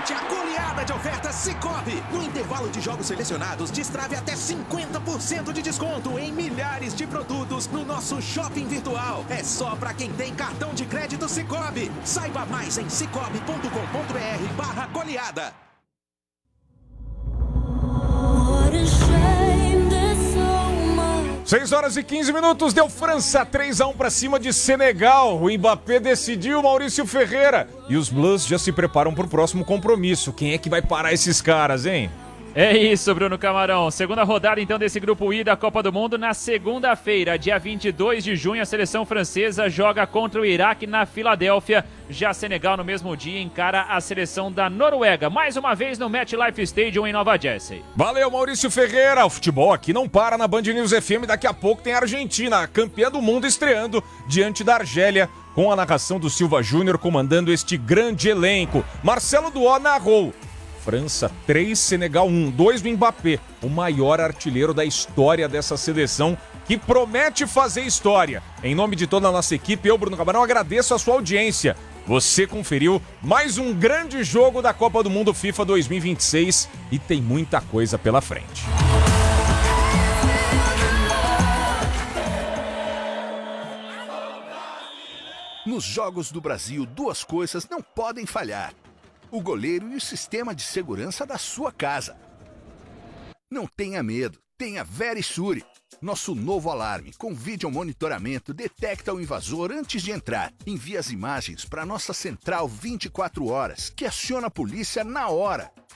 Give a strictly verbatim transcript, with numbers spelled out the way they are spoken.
Aproveite a goleada de ofertas Sicoob. No intervalo de jogos selecionados, destrave até cinquenta por cento de desconto em milhares de produtos no nosso shopping virtual. É só para quem tem cartão de crédito Sicoob. Saiba mais em cicobi ponto com ponto br barra goleada. seis horas e quinze minutos, deu França três a um para cima de Senegal. O Mbappé decidiu, Maurício Ferreira. E os Blues já se preparam para o próximo compromisso. Quem é que vai parar esses caras, hein? É isso, Bruno Camarão. Segunda rodada, então, desse Grupo I da Copa do Mundo. Na segunda-feira, dia vinte e dois de junho, a seleção francesa joga contra o Iraque na Filadélfia. Já Senegal, no mesmo dia, encara a seleção da Noruega. Mais uma vez no MetLife Stadium, em Nova Jersey. Valeu, Maurício Ferreira. O futebol aqui não para na Band News F M. Daqui a pouco tem a Argentina, a campeã do mundo, estreando diante da Argélia, com a narração do Silva Júnior comandando este grande elenco. Marcelo Duó narrou. França três, Senegal um, dois do Mbappé, o maior artilheiro da história dessa seleção, que promete fazer história. Em nome de toda a nossa equipe, eu, Bruno Camarão, agradeço a sua audiência. Você conferiu mais um grande jogo da Copa do Mundo FIFA dois mil e vinte e seis e tem muita coisa pela frente. Nos Jogos do Brasil, duas coisas não podem falhar: o goleiro e o sistema de segurança da sua casa. Não tenha medo, tenha Verisure. Nosso novo alarme com vídeo monitoramento detecta o invasor antes de entrar. Envia as imagens para nossa central vinte e quatro horas, que aciona a polícia na hora.